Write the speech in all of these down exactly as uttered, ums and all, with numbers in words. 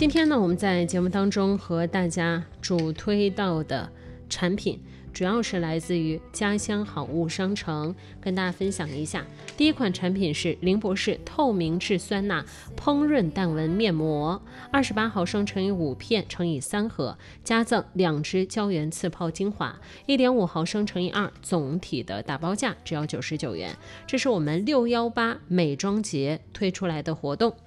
今天呢，我们在节目当中和大家主推到的产品主要是来自于家乡好物商城，跟大家分享一下。第一款产品是林博士透明质酸钠烹饪淡纹面膜，二十八毫升乘以五片乘以三盒，加赠两支胶原刺泡精华，一点五毫升乘以二，总体的打包价只要九十九元。这是我们六一八美妆节推出来的活动。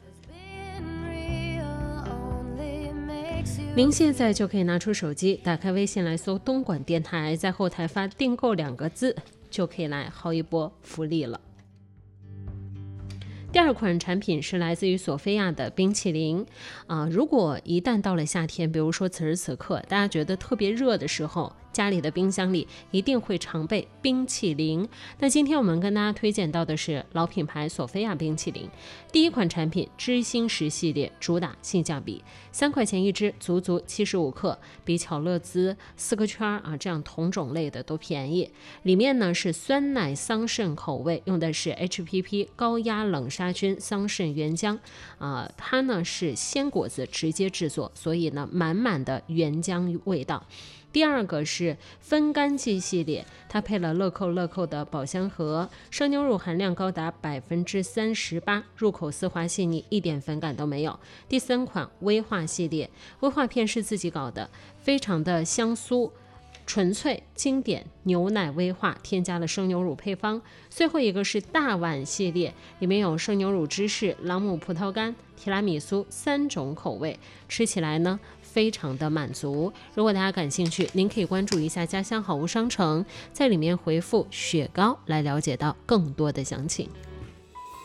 您现在就可以拿出手机，打开微信来搜东莞电台，在后台发订购两个字，就可以来薅一波福利了。第二款产品是来自于索菲亚的冰淇淋啊、呃，如果一旦到了夏天，比如说此时此刻大家觉得特别热的时候，家里的冰箱里一定会常备冰淇淋。那今天我们跟大家推荐到的是老品牌索菲亚冰淇淋。第一款产品知心石系列，主打性价比，三块钱一支，足足七十五克，比巧乐兹、四个圈啊这样同种类的都便宜。里面呢是酸奶桑葚口味，用的是 H P P 高压冷杀菌桑葚原浆啊、呃，它呢是鲜果子直接制作，所以呢满满的原浆味道。第二个是分干剂系列，它配了乐扣乐扣的宝香盒，生牛乳含量高达百分之三十八，入口丝滑细腻，一点粉感都没有。第三款威化系列，威化片是自己搞的，非常的香酥纯粹经典牛奶威化，添加了生牛乳配方。最后一个是大碗系列，里面有生牛乳芝士、朗姆葡萄干、提拉米苏三种口味，吃起来呢非常的满足。如果大家感兴趣，您可以关注一下家乡好物商城，在里面回复雪糕来了解到更多的详情。